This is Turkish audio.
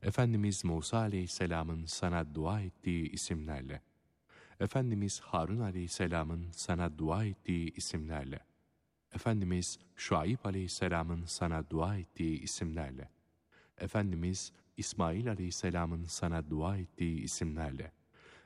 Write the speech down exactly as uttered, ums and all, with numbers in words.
Efendimiz Musa Aleyhisselam'ın sana dua ettiği isimlerle, Efendimiz Harun Aleyhisselam'ın sana dua ettiği isimlerle, Efendimiz Şuayb Aleyhisselam'ın sana dua ettiği isimlerle, Efendimiz İsmail Aleyhisselam'ın sana dua ettiği isimlerle,